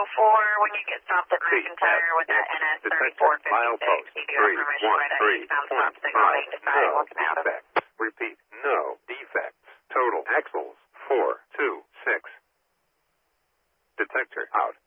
when you get stopped at McIntyre with that NS 3456, you do have permission by that eastbound stop signal lane to start walking out of it. Repeat, no defects. Total axles 426. Detector out.